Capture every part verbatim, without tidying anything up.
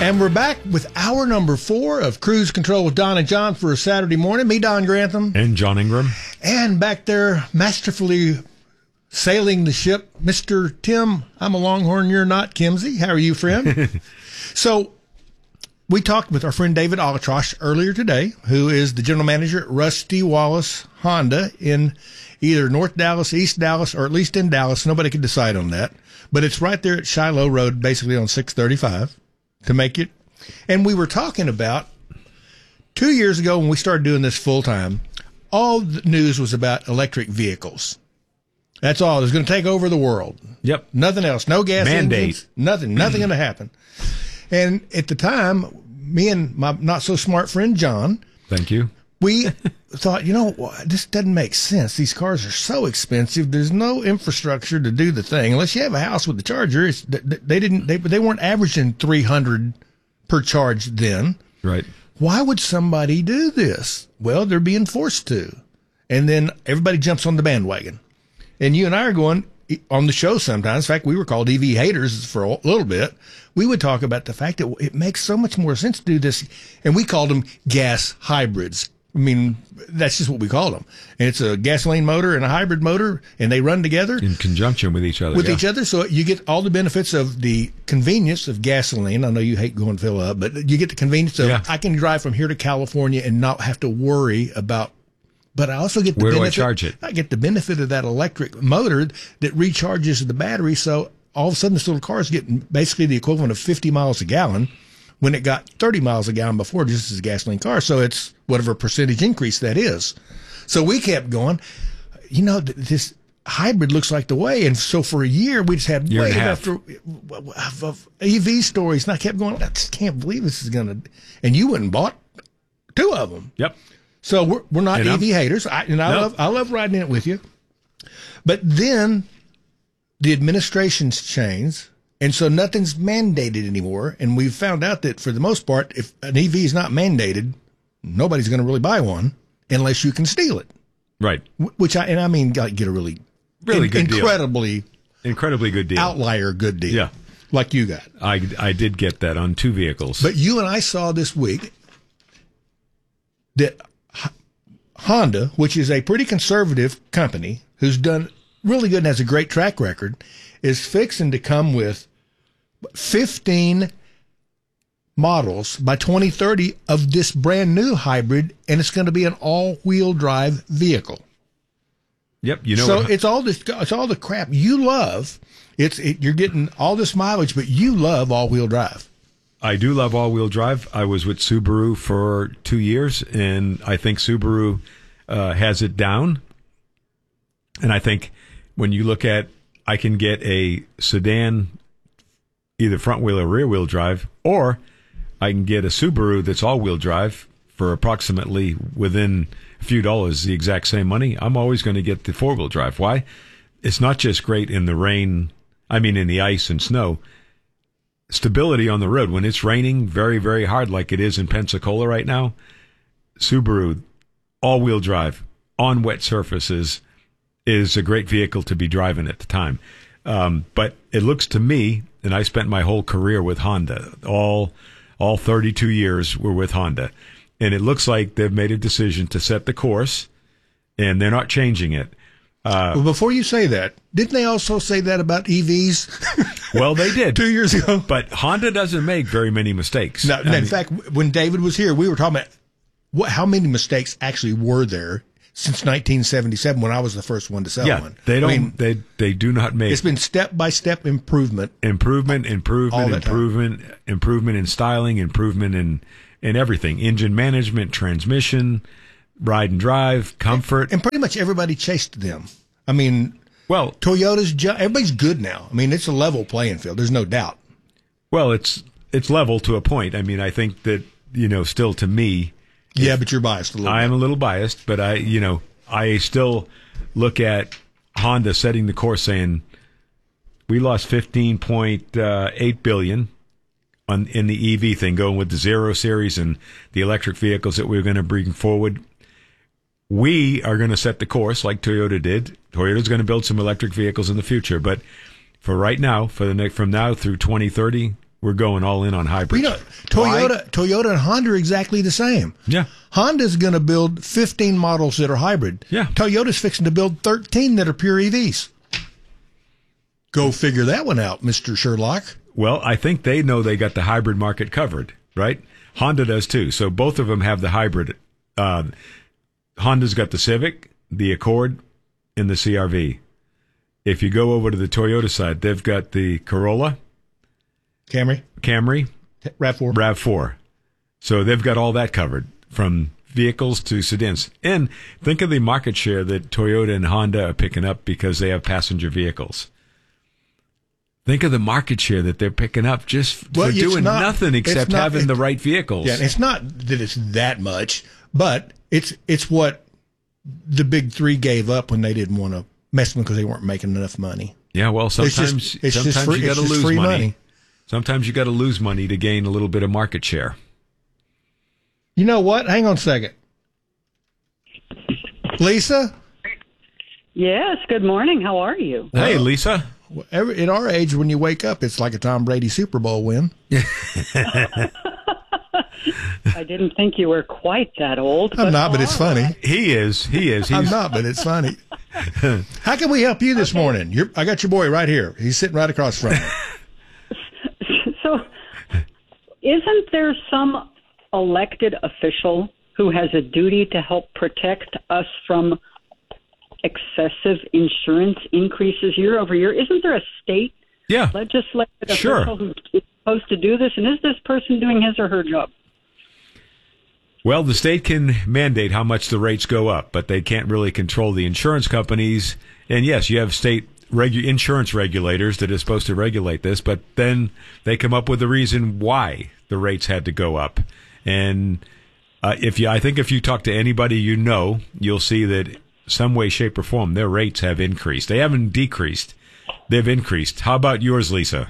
And we're back with hour number four of Cruise Control with Don and John for a Saturday morning. Me, Don Grantham. And John Ingram. And back there, masterfully sailing the ship, Mister Tim. I'm a Longhorn, you're not, Kimsey. How are you, friend? So, we talked with our friend David Alatrosh earlier today, who is the general manager at Rusty Wallace Honda in either North Dallas, East Dallas, or at least in Dallas. Nobody could decide on that. But it's right there at Shiloh Road, basically on six thirty-five. To make it. And we were talking about two years ago when we started doing this full time, all the news was about electric vehicles. That's all. It was going to take over the world. Yep. Nothing else. No gas Mandate. engines. Nothing. Nothing going to happen. And at the time, me and my not so smart friend John. Thank you. We thought, you know, this doesn't make sense. These cars are so expensive. There's no infrastructure to do the thing. Unless you have a house with the charger, it's, they didn't. They, they weren't averaging three hundred per charge then. Right. Why would somebody do this? Well, they're being forced to. And then everybody jumps on the bandwagon. And you and I are going on the show sometimes. In fact, we were called E V haters for a little bit. We would talk about the fact that it makes so much more sense to do this. And we called them gas hybrids. I mean, that's just what we call them. And it's a gasoline motor and a hybrid motor, and they run together. In conjunction with each other. With yeah. each other. So you get all the benefits of the convenience of gasoline. I know you hate going fill up, but you get the convenience of, yeah. I can drive from here to California and not have to worry about, but I also get the Where benefit. do I charge it? I get the benefit of that electric motor that recharges the battery. So all of a sudden this little car is getting basically the equivalent of fifty miles a gallon, when it got thirty miles a gallon before, just as a gasoline car. So it's whatever percentage increase that is. So we kept going, you know, this hybrid looks like the way. And so for a year, we just had year wave half. after of E V stories. And I kept going, I just can't believe this is going to, and you went and bought two of them. Yep. So we're, we're not and E V I'm, haters. I, and I nope. love, I love riding it with you. But then the administration's changed. And so nothing's mandated anymore. And we've found out that for the most part, if an E V is not mandated, nobody's going to really buy one unless you can steal it. Right. Which I, and I mean, like, get a really, really in, good incredibly, deal. Incredibly good deal. Outlier good deal. Yeah. Like you got. I, I did get that on two vehicles. But you and I saw this week that Honda, which is a pretty conservative company who's done really good and has a great track record, is fixing to come with fifteen models by twenty thirty of this brand new hybrid, and it's going to be an all-wheel drive vehicle. Yep, you know. So what, it's all this, it's all the crap you love. It's it, you're getting all this mileage, but you love all-wheel drive. I do love all-wheel drive. I was with Subaru for two years, and I think Subaru uh, has it down. And I think when you look at, I can get a sedan, either front-wheel or rear-wheel drive, or I can get a Subaru that's all-wheel drive for approximately within a few dollars, the exact same money. I'm always going to get the four-wheel drive. Why? It's not just great in the rain, I mean in the ice and snow. Stability on the road. When it's raining very, very hard like it is in Pensacola right now, Subaru all-wheel drive on wet surfaces is a great vehicle to be driving at the time. Um, but it looks to me, and I spent my whole career with Honda, all all thirty-two years were with Honda, and it looks like they've made a decision to set the course, and they're not changing it. Uh, well, before you say that, didn't they also say that about E Vs? Well, they did. Two years ago. But Honda doesn't make very many mistakes. No, I in mean, fact, when David was here, we were talking about what, how many mistakes actually were there since nineteen seventy-seven when I was the first one to sell yeah, one. they don't. I mean, they they do not make. It's been step by step improvement, improvement, improvement, improvement, time. improvement in styling, improvement in in everything: engine management, transmission, ride and drive, comfort, and, and pretty much everybody chased them. I mean, well, Toyota's everybody's good now. I mean, it's a level playing field. There's no doubt. Well, it's it's level to a point. I mean, I think that you know, still to me. Yeah, but you're biased a little I bit. am a little biased, but I, you know, I still look at Honda setting the course saying we lost fifteen point eight billion on in the E V thing, going with the Zero Series and the electric vehicles that we were going to bring forward. We are going to set the course like Toyota did. Toyota's going to build some electric vehicles in the future, but for right now, for the next, from now through twenty thirty, we're going all in on hybrids. You know, Toyota, Toyota and Honda are exactly the same. Yeah. Honda's going to build fifteen models that are hybrid. Yeah. Toyota's fixing to build thirteen that are pure E Vs. Go figure that one out, Mister Sherlock. Well, I think they know they got the hybrid market covered, right? Honda does too. So both of them have the hybrid. Uh, Honda's got the Civic, the Accord, and the C R V. If you go over to the Toyota side, they've got the Corolla, Camry, Camry, RAV four. RAV four. So they've got all that covered, from vehicles to sedans. And think of the market share that Toyota and Honda are picking up because they have passenger vehicles. Think of the market share that they're picking up just Well, for it's doing not- nothing except it's not- having it- the right vehicles. Yeah, and it's not that it's that much, but it's it's what the big three gave up when they didn't want to mess with them because they weren't making enough money. Yeah, well, It's sometimes just, it's sometimes just free, you got it's to just lose free money. money. Sometimes you got to lose money to gain a little bit of market share. You know what? Hang on a second. Lisa, Yes, good morning. How are you? Hey, Lisa. every, at our age, when you wake up, it's like a Tom Brady Super Bowl win. I didn't think you were quite that old. I'm not, but it's all right. funny. He is. He is. I'm He's not, but it's funny. How can we help you this morning? You're, I got your boy right here. He's sitting right across from me. So, isn't there some elected official who has a duty to help protect us from excessive insurance increases year over year? Isn't there a state yeah. legislative Sure. official who is supposed to do this? And is this person doing his or her job? Well, the state can mandate how much the rates go up, but they can't really control the insurance companies. And yes, you have state regu- insurance regulators that are supposed to regulate this, but then they come up with a reason why the rates had to go up. And uh, if you, I think if you talk to anybody you know, you'll see that some way, shape, or form, their rates have increased. They haven't decreased. They've increased. How about yours, Lisa?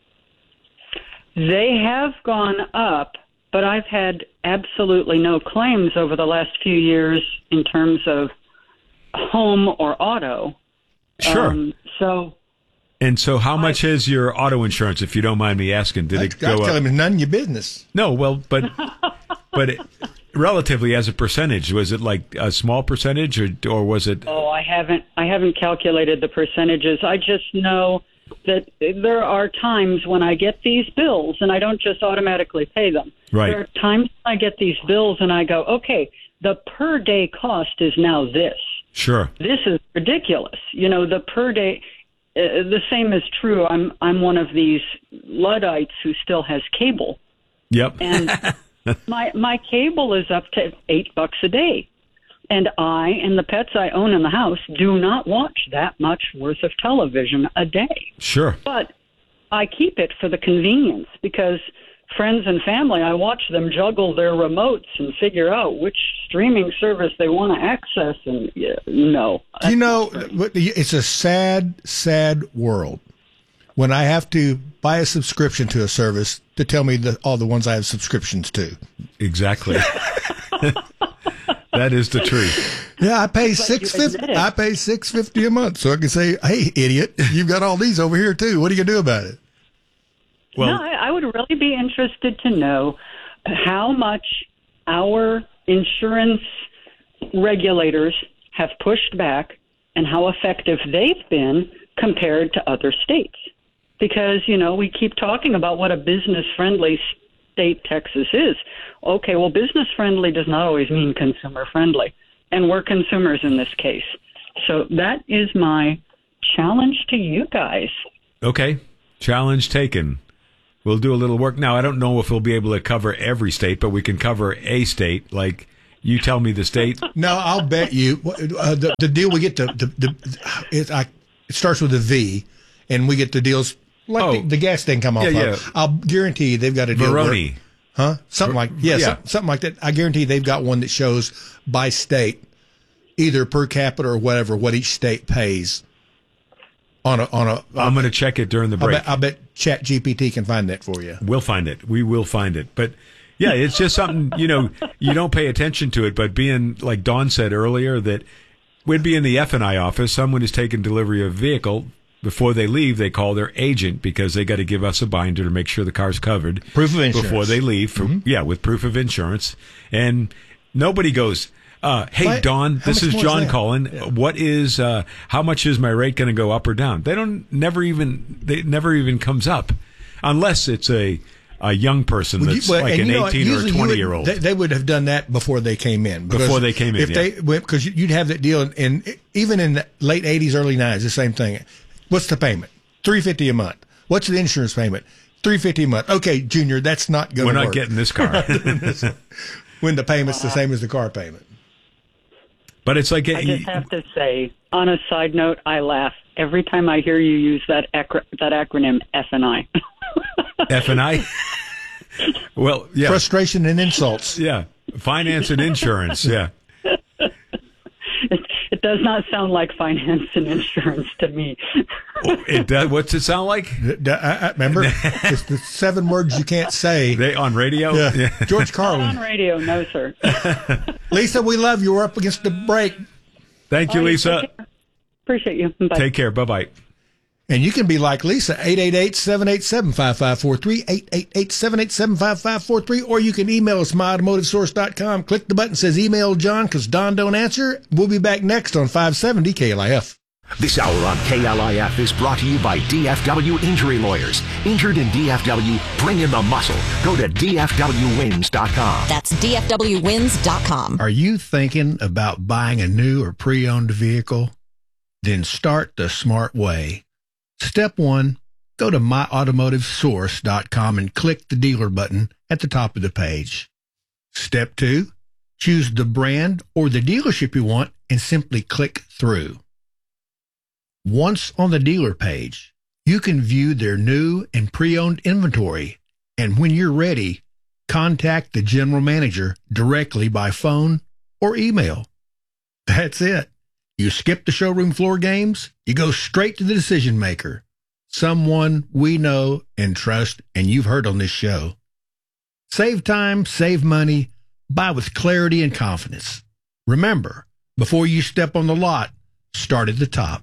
They have gone up, but I've had absolutely no claims over the last few years in terms of home or auto. Sure. Um, so And so how much is your auto insurance, if you don't mind me asking? Did I, it I go tell up? him it's none of your business. No, well, but but it, relatively as a percentage, was it like a small percentage, or or was it? oh, I haven't I haven't calculated the percentages. I just know that there are times when I get these bills and I don't just automatically pay them. Right. There are times when I get these bills and I go, okay, the per day cost is now this. Sure. This is ridiculous. You know, the per day, uh, the same is true. I'm I'm one of these Luddites who still has cable, Yep. and my my cable is up to eight bucks a day, and I and the pets I own in the house do not watch that much worth of television a day. Sure. But I keep it for the convenience because friends and family, I watch them juggle their remotes and figure out which streaming service they want to access. And yeah, no, You know, what- it's a sad, sad world when I have to buy a subscription to a service to tell me the, all the ones I have subscriptions to. Exactly. That is the truth. Yeah, I pay you six fifty. admit it. I pay six fifty a month, so I can say, "Hey, idiot, you've got all these over here too. What are you gonna do about it?" Well, no, I, I would really be interested to know how much our insurance regulators have pushed back and how effective they've been compared to other states. Because, you know, we keep talking about what a business-friendly state Texas is. Okay, well, business-friendly does not always mean consumer-friendly, and we're consumers in this case. So that is my challenge to you guys. okay. Challenge taken. We'll do a little work. Now, I don't know if we'll be able to cover every state, but we can cover a state. Like, you tell me the state. No, I'll bet you uh, the, the deal we get to the, the it, I, it starts with a V, and we get the deals like Oh. the, the gas thing come off. Yeah, of. yeah. I'll guarantee you they've got a deal. where- Veroni. Huh? Something like yeah, Yeah. Some, something like that. I guarantee they've got one that shows by state, either per capita or whatever, what each state pays on a on a. I'm going to check it during the I break. bet, I bet Chat G P T can find that for you. We'll find it. We will find it. But yeah, it's just something, you know, you don't pay attention to it. But being, like Dawn said earlier, that we'd be in the F and I office, someone is taking delivery of a vehicle. before they leave, they call their agent because they got to give us a binder to make sure the car's covered. Proof of insurance. Before they leave. For, mm-hmm. Yeah, with proof of insurance. And nobody goes, uh, hey, what? Don, this is John is calling. Yeah. What is, uh, how much is my rate going to go up or down? They don't, never even, they never even comes up unless it's a, a young person that's you, well, like an eighteen or a twenty year old. They, they would have done that before they came in. Before they came in, if yeah. they because you'd have that deal, and, and even in the late eighties, early nineties, the same thing. What's the payment? Three fifty a month. What's the insurance payment? Three fifty a month. Okay, Junior, that's not going to work. We're not work. getting this car when the payment's the same as the car payment. But it's like I just have to say, on a side note, I laugh every time I hear you use that acro- that acronym F and I. F and I. Well, yeah. Frustration and insults. Yeah. Finance and insurance. Yeah. It, it does not sound like finance and insurance to me. It does. What's it sound like? I, I, remember, it's the seven words you can't say. They on radio. Yeah. Yeah. George Carlin. Not on radio, no, sir. Lisa, we love you. We're up against the break. Thank you, All right, Lisa. Appreciate you. Bye. Take care. Bye bye. And you can be like Lisa, eight eight eight, seven eight seven, five five four three, eight eight eight, seven eight seven, five five four three, or you can email us, my automotive source dot com. Click the button that says email John because Don don't answer. We'll be back next on five seventy K L I F. This hour on K L I F is brought to you by D F W Injury Lawyers. Injured in D F W? Bring in the muscle. Go to D F W wins dot com. That's D F W wins dot com. Are you thinking about buying a new or pre-owned vehicle? Then start the smart way. Step one, go to my automotive source dot com and click the dealer button at the top of the page. Step two, choose the brand or the dealership you want and simply click through. Once on the dealer page, you can view their new and pre-owned inventory, and when you're ready, contact the general manager directly by phone or email. That's it. You skip the showroom floor games, you go straight to the decision maker, someone we know and trust, and you've heard on this show. Save time, save money, buy with clarity and confidence. Remember, before you step on the lot, start at the top.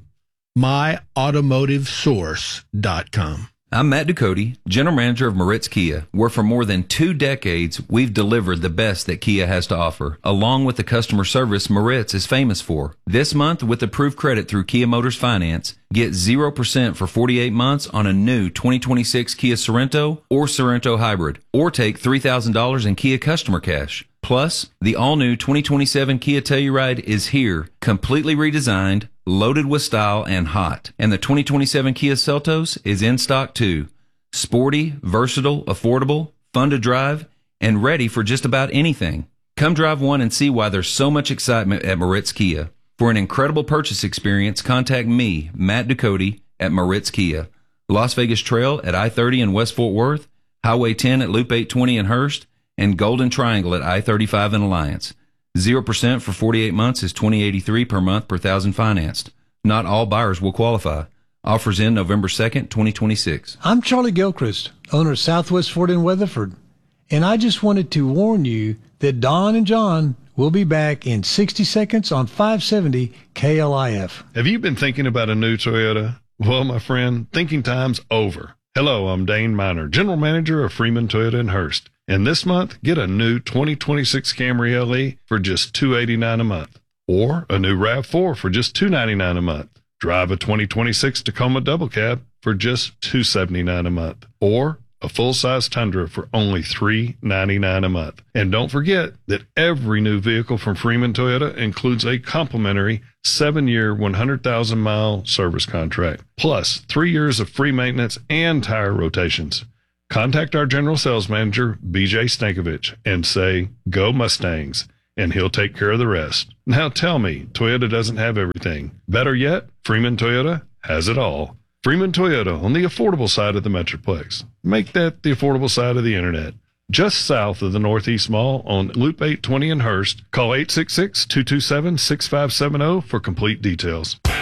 my automotive source dot com. I'm Matt Ducote, General Manager of Moritz Kia, where for more than two decades, we've delivered the best that Kia has to offer, along with the customer service Moritz is famous for. This month, with approved credit through Kia Motors Finance, get zero percent for forty-eight months on a new twenty twenty-six Kia Sorento or Sorento Hybrid, or take three thousand dollars in Kia customer cash. Plus, the all-new twenty twenty-seven Kia Telluride is here, completely redesigned, loaded with style, and hot. And the twenty twenty-seven Kia Seltos is in stock too. Sporty, versatile, affordable, fun to drive, and ready for just about anything. Come drive one and see why there's so much excitement at Moritz Kia. For an incredible purchase experience, contact me, Matt Ducote, at Moritz Kia. Las Vegas Trail at I thirty in West Fort Worth, Highway ten at Loop eight twenty in Hurst, and Golden Triangle at I thirty-five in Alliance. zero percent for forty-eight months is twenty eighty-three per month per thousand financed. Not all buyers will qualify. Offers in November second, twenty twenty-six. I'm Charlie Gilchrist, owner of Southwest Ford in Weatherford, and I just wanted to warn you that Don and John will be back in sixty seconds on five seventy K L I F. Have you been thinking about a new Toyota? Well, my friend, thinking time's over. Hello, I'm Dane Miner, General Manager of Freeman Toyota in Hurst. And this month, get a new twenty twenty-six Camry L E for just two hundred eighty-nine dollars a month. Or a new RAV four for just two hundred ninety-nine dollars a month. Drive a twenty twenty-six Tacoma Double Cab for just two hundred seventy-nine dollars a month. Or a full-size Tundra for only three hundred ninety-nine dollars a month. And don't forget that every new vehicle from Freeman Toyota includes a complimentary seven-year, one hundred thousand mile service contract, plus three years of free maintenance and tire rotations. Contact our general sales manager, B J Stankovich, and say, "Go Mustangs," and he'll take care of the rest. Now tell me, Toyota doesn't have everything. Better yet, Freeman Toyota has it all. Freeman Toyota on the affordable side of the Metroplex. Make that the affordable side of the internet. Just south of the Northeast Mall on Loop eight twenty in Hurst. Call eight six six, two two seven, six five seven zero for complete details.